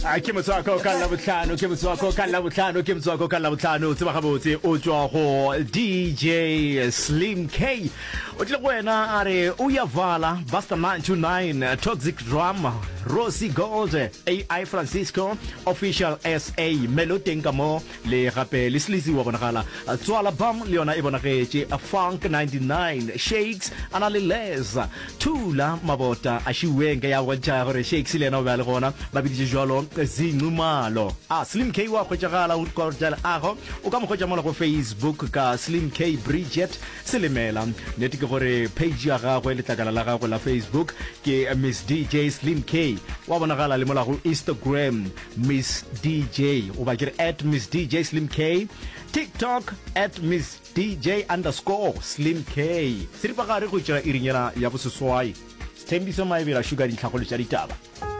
ke motswako ka la botlhano ke motswako ka la botlhano ke motswako ka la botlhano tseba gabotse o tswa go DJ Slim K o tle go wena are o ya vala Buster 929 Toxic Drama Rosie Gold AI Francisco Official SA Meloding kamo le gape le slisi wa bonagala tswala bam le yona e bonagetse Funk 99 Shakes ana le Les Tula Mabota a shiwenga ya wantja gore Shakes le yena o ba le gona ba biditse jwalo zinqumalo Slim K wa khotjagala o kortela ago o ka mo khotja mo go Facebook ka Slim K Bridget Selemela neti ke gore page ya gagwe le tlakala la gagwe la Facebook ke Miss DJ Slim K wa bonagala le mola go Instagram Miss DJ o ba ke @Miss DJ Slim K TikTok @Miss DJ_Slim K siripa gare go tšea irinyana ya boseswai Sthembiso Maebela sugar ditlhagolo tša ditaba